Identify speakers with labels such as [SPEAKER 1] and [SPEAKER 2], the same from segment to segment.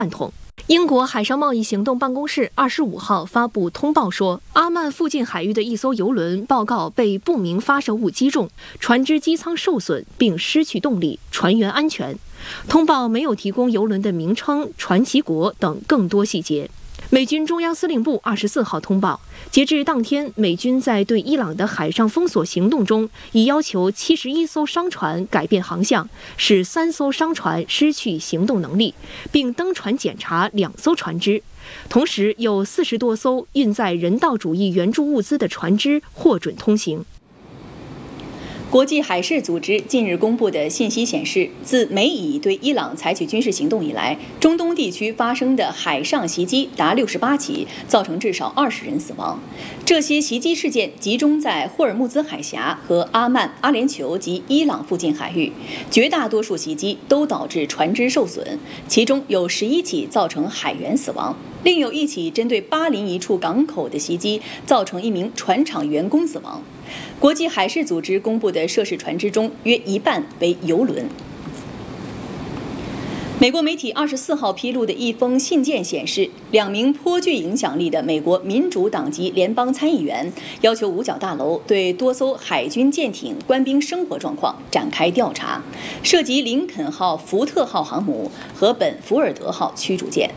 [SPEAKER 1] 赞同。英国海上贸易行动办公室25号发布通报说，阿曼附近海域的一艘油轮报告被不明发射物击中，船只机舱受损并失去动力，船员安全。通报没有提供油轮的名称、船籍国等更多细节。美军中央司令部24号通报，截至当天，美军在对伊朗的海上封锁行动中，已要求71艘商船改变航向，使3艘商船失去行动能力，并登船检查2艘船只。同时，有40多艘运载人道主义援助物资的船只获准通行。
[SPEAKER 2] 国际海事组织近日公布的信息显示，自美以对伊朗采取军事行动以来，中东地区发生的海上袭击达68起，造成至少20人死亡。这些袭击事件集中在霍尔木兹海峡和阿曼、阿联酋及伊朗附近海域，绝大多数袭击都导致船只受损，其中有11起造成海员死亡，另有1起针对巴林一处港口的袭击，造成1名船厂员工死亡。国际海事组织公布的涉事船只中，约一半为油轮。美国媒体24号披露的一封信件显示，2名颇具影响力的美国民主党籍联邦参议员要求五角大楼对多艘海军舰艇官兵生活状况展开调查，涉及林肯号、福特号航母和本福尔德号驱逐舰。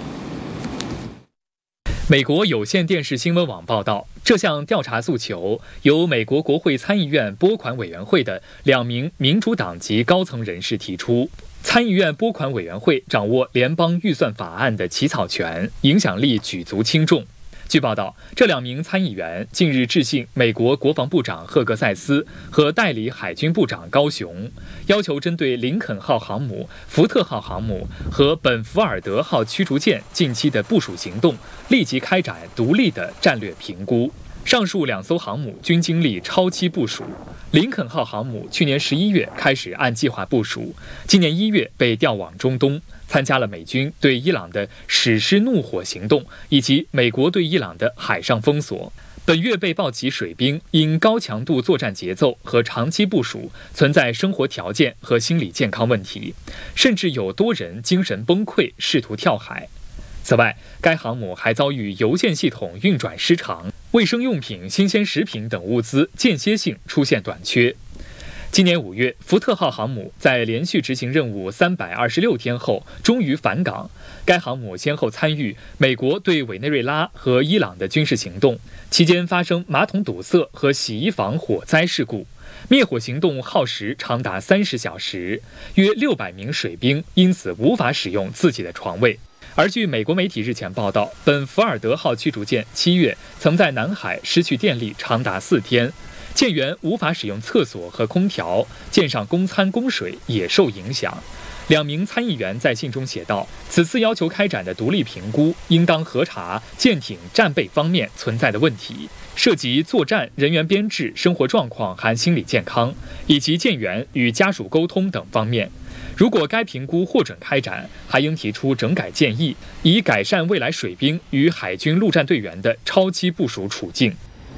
[SPEAKER 3] 美国有线电视新闻网报道，这项调查诉求由美国国会参议院拨款委员会的2名民主党籍高层人士提出。参议院拨款委员会掌握联邦预算法案的起草权，影响力举足轻重。据报道，这2名参议员近日致信美国国防部长赫格塞斯和代理海军部长高雄，要求针对林肯号航母、福特号航母和本福尔德号驱逐舰近期的部署行动，立即开展独立的战略评估。上述2艘航母均经历超期部署。林肯号航母去年11月开始按计划部署，今年1月被调往中东，参加了美军对伊朗的史诗怒火行动，以及美国对伊朗的海上封锁。本月被曝其水兵因高强度作战节奏和长期部署，存在生活条件和心理健康问题，甚至有多人精神崩溃，试图跳海。此外，该航母还遭遇邮件系统运转失常、卫生用品、新鲜食品等物资间歇性出现短缺。今年5月，福特号航母在连续执行任务326天后，终于返港。该航母先后参与美国对委内瑞拉和伊朗的军事行动，期间发生马桶堵塞和洗衣房火灾事故，灭火行动耗时长达30小时，约600名水兵因此无法使用自己的床位。而据美国媒体日前报道，本福尔德号驱逐舰7月曾在南海失去电力长达4天，舰员无法使用厕所和空调，舰上供餐供水也受影响。2名参议员在信中写道，此次要求开展的独立评估应当核查舰艇战备方面存在的问题，涉及作战人员编制、生活状况含心理健康，以及舰员与家属沟通等方面。如果该评估获准开展，还应提出整改建议，以改善未来水兵与海军陆战队员的超期部署处境。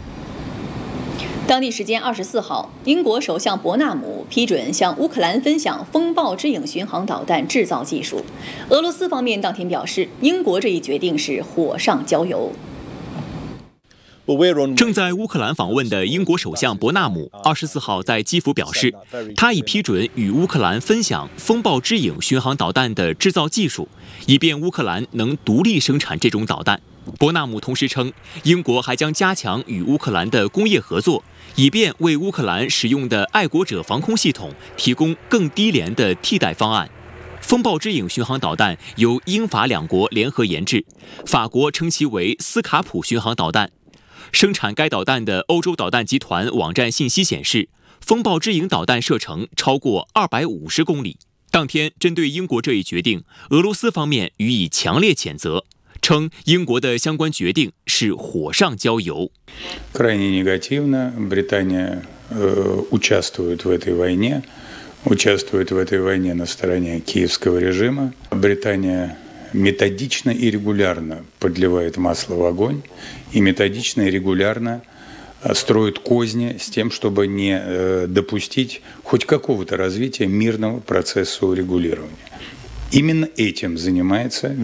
[SPEAKER 2] 当地时间24号，英国首相伯纳姆批准向乌克兰分享风暴之影巡航导弹制造技术。俄罗斯方面当天表示，英国这一决定是火上浇油。
[SPEAKER 4] 正在乌克兰访问的英国首相伯纳姆24号在基辅表示，他已批准与乌克兰分享风暴之影巡航导弹的制造技术，以便乌克兰能独立生产这种导弹。伯纳姆同时称，英国还将加强与乌克兰的工业合作，以便为乌克兰使用的爱国者防空系统提供更低廉的替代方案。风暴之影巡航导弹由英法2国联合研制，法国称其为斯卡普巡航导弹。生产该导弹的欧洲导弹集团网站信息显示，风暴之影导弹射程超过250公里。当天，针对英国这一决定，俄罗斯方面予以强烈谴责，称英国的相关决定是火上浇油。
[SPEAKER 5] Крайне негативно. Британия участвует в этой войне, участвует в этой войне на стороне киевского режима. Британия методично и регулярно подливает масло в огонь и методично и регулярно строит козни с тем, чтобы не допустить хоть какого-то развития мирного процесса урегулирования. Именно этим занимается